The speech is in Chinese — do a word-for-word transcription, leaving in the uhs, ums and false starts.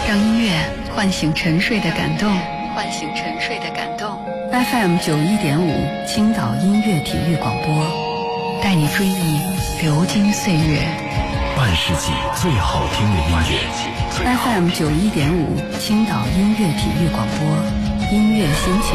让音乐唤醒沉睡的感动，唤醒沉睡的感动。F M 九一点五，青岛音乐体育广播，带你追忆流金岁月。 半世纪最好听的音乐。 F M 九一点五，青岛音乐体育广播，音乐心情。